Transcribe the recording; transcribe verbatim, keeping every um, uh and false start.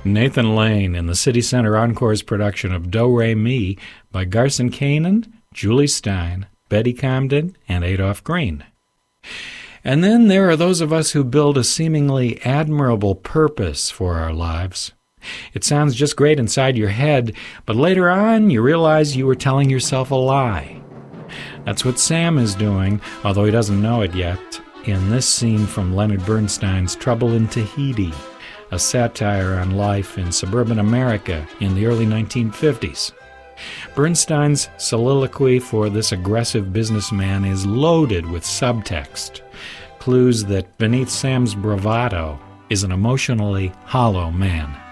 Nathan Lane in the City Center Encore's production of Do Re Mi by Garson Kanin, Julie Stein, Betty Comden, and Adolph Green. And then there are those of us who build a seemingly admirable purpose for our lives. It sounds just great inside your head, but later on you realize you were telling yourself a lie. That's what Sam is doing, although he doesn't know it yet, in this scene from Leonard Bernstein's Trouble in Tahiti, a satire on life in suburban America in the early nineteen fifties. Bernstein's soliloquy for this aggressive businessman is loaded with subtext, clues that beneath Sam's bravado is an emotionally hollow man.